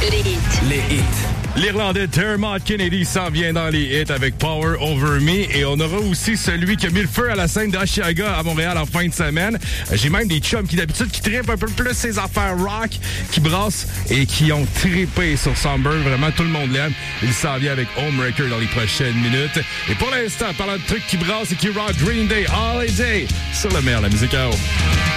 Les hits. Les hits. L'Irlandais Dermot Kennedy s'en vient dans les hits avec Power Over Me. Et on aura aussi celui qui a mis le feu à la scène d'Oshiaga à Montréal en fin de semaine. J'ai même des chums qui d'habitude qui trippent un peu plus ces affaires rock, qui brassent et qui ont trippé sur Sunburn. Vraiment, tout le monde l'aime. Il s'en vient avec Homebreaker dans les prochaines minutes. Et pour l'instant, parlant de trucs qui brassent et qui rock, Green Day, Holiday, sur le meilleur, la musique à eau.